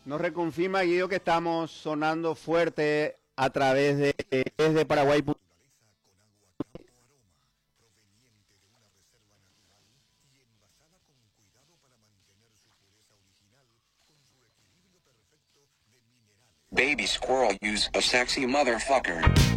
Nos reconfirma, Guido, que estamos sonando fuerte a través de desde Paraguay. Baby squirrel, use a sexy motherfucker.